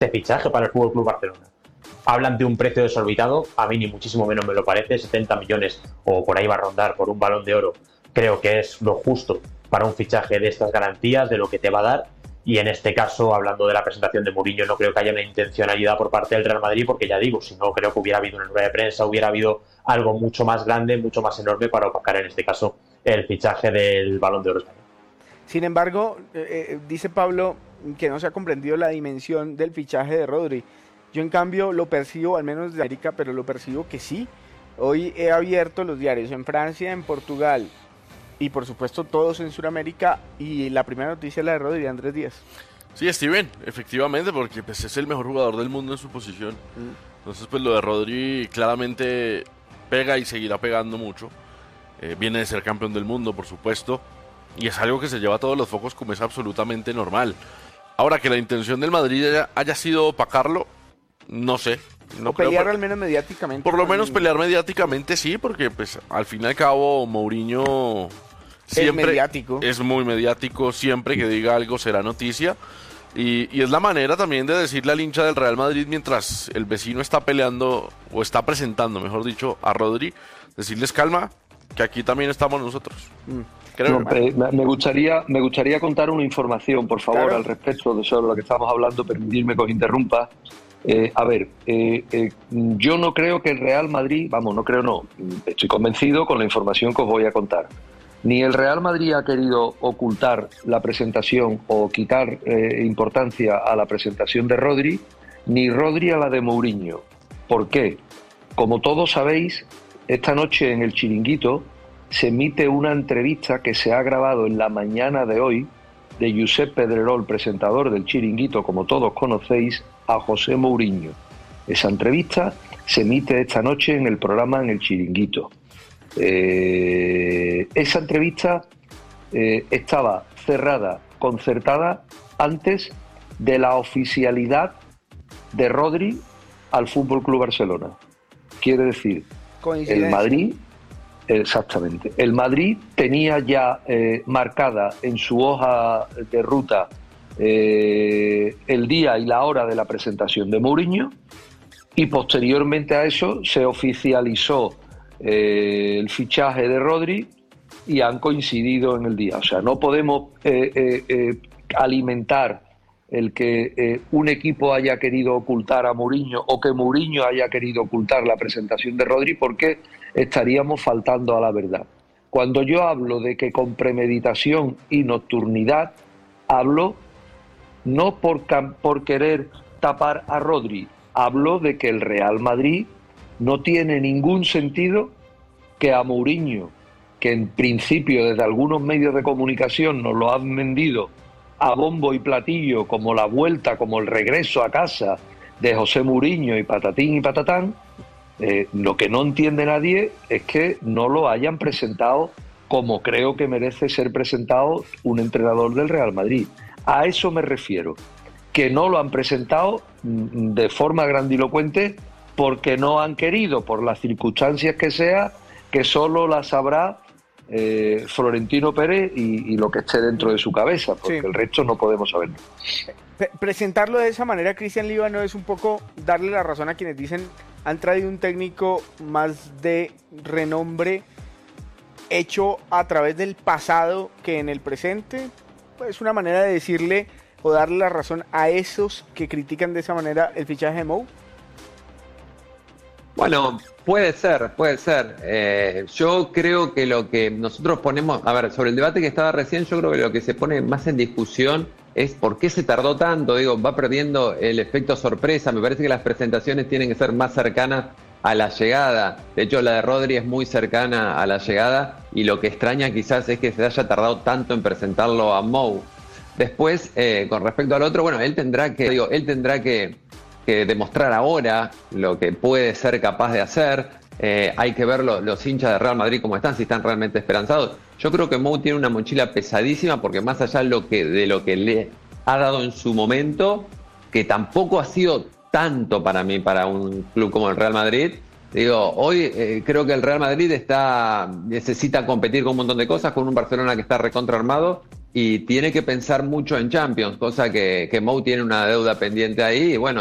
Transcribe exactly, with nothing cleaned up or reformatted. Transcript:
de fichaje para el F C Barcelona. Hablan de un precio desorbitado, a mí ni muchísimo menos me lo parece, setenta millones o por ahí va a rondar por un Balón de Oro, creo que es lo justo para un fichaje de estas garantías, de lo que te va a dar. Y en este caso, hablando de la presentación de Mourinho, no creo que haya una intencionalidad por parte del Real Madrid, porque ya digo, si no, creo que hubiera habido una rueda de prensa, hubiera habido algo mucho más grande, mucho más enorme para opacar en este caso el fichaje del Balón de Oro español. Sin embargo, eh, dice Pablo que no se ha comprendido la dimensión del fichaje de Rodri. Yo en cambio lo percibo, al menos de América, pero lo percibo que sí. Hoy he abierto los diarios en Francia, en Portugal y por supuesto todos en Sudamérica, y la primera noticia es la de Rodri, Andrés Díaz. Sí, Steven, efectivamente, porque pues, es el mejor jugador del mundo en su posición. Mm. Entonces pues lo de Rodri claramente pega y seguirá pegando mucho. Eh, viene de ser campeón del mundo, por supuesto, y es algo que se lleva a todos los focos como es absolutamente normal. Ahora, que la intención del Madrid haya, haya sido opacarlo, no sé. No o pelear creo, al menos mediáticamente. Por lo menos pelear mediáticamente sí, porque pues al fin y al cabo Mourinho siempre es mediático. Es muy mediático, siempre que diga algo será noticia. Y, y es la manera también de decirle al hincha del Real Madrid mientras el vecino está peleando, o está presentando, mejor dicho, a Rodri, decirles calma, que aquí también estamos nosotros. Mm. Creo, no, eh, me, gustaría, me gustaría contar una información, por favor, claro, al respecto de sobre lo que estamos hablando, permitirme que os interrumpa. Eh, a ver, eh, eh, yo no creo que el Real Madrid, vamos, no creo no, estoy convencido con la información que os voy a contar. Ni el Real Madrid ha querido ocultar la presentación o quitar eh, importancia a la presentación de Rodri, ni Rodri a la de Mourinho. ¿Por qué? Como todos sabéis, esta noche en el Chiringuito se emite una entrevista que se ha grabado en la mañana de hoy de Josep Pedrerol, presentador del Chiringuito, como todos conocéis, a José Mourinho. Esa entrevista se emite esta noche en el programa En el Chiringuito. Eh, esa entrevista eh, estaba cerrada, concertada, antes de la oficialidad de Rodri al F C Barcelona. Quiere decir, el Madrid... Exactamente. El Madrid tenía ya eh, marcada en su hoja de ruta eh, el día y la hora de la presentación de Mourinho, y posteriormente a eso se oficializó eh, el fichaje de Rodri y han coincidido en el día. O sea, no podemos eh, eh, eh, alimentar el que eh, un equipo haya querido ocultar a Mourinho o que Mourinho haya querido ocultar la presentación de Rodri, porque estaríamos faltando a la verdad. Cuando yo hablo de que con premeditación y nocturnidad, hablo no por, por querer tapar a Rodri, hablo de que el Real Madrid no tiene ningún sentido que a Mourinho, que en principio desde algunos medios de comunicación nos lo han vendido a bombo y platillo como la vuelta, como el regreso a casa de José Mourinho y patatín y patatán, eh, lo que no entiende nadie es que no lo hayan presentado como creo que merece ser presentado un entrenador del Real Madrid. A eso me refiero, que no lo han presentado de forma grandilocuente porque no han querido, por las circunstancias que sea, que solo las sabrá Eh, Florentino Pérez y, y lo que esté dentro de su cabeza, porque sí, el resto no podemos saberlo. Presentarlo de esa manera, Cristian Líbano, es un poco darle la razón a quienes dicen han traído un técnico más de renombre hecho a través del pasado que en el presente. Pues una manera de decirle o darle la razón a esos que critican de esa manera el fichaje de Mou. Bueno, puede ser, puede ser. Eh, yo creo que lo que nosotros ponemos, a ver, sobre el debate que estaba recién, yo creo que lo que se pone más en discusión es por qué se tardó tanto. Digo, va perdiendo el efecto sorpresa. Me parece que las presentaciones tienen que ser más cercanas a la llegada. De hecho, la de Rodri es muy cercana a la llegada y lo que extraña quizás es que se haya tardado tanto en presentarlo a Mou. Después, eh, con respecto al otro, bueno, él tendrá que, digo, él tendrá que... que demostrar ahora lo que puede ser capaz de hacer. Eh, hay que ver lo, los hinchas de Real Madrid cómo están, si están realmente esperanzados. Yo creo que Mou tiene una mochila pesadísima, porque más allá de lo que, de lo que le ha dado en su momento, que tampoco ha sido tanto para mí, para un club como el Real Madrid. Digo, hoy eh, creo que el Real Madrid está necesita competir con un montón de cosas, con un Barcelona que está recontra armado, y tiene que pensar mucho en Champions, cosa que, que Mou tiene una deuda pendiente ahí, y bueno,